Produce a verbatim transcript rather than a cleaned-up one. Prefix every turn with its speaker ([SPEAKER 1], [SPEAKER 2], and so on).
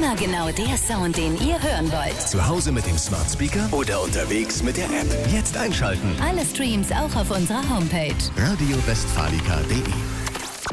[SPEAKER 1] Immer genau der Sound, den ihr hören wollt.
[SPEAKER 2] Zu Hause mit dem Smart Speaker oder unterwegs mit der App. Jetzt einschalten.
[SPEAKER 1] Alle Streams auch auf unserer Homepage.
[SPEAKER 2] radio westfalica punkt de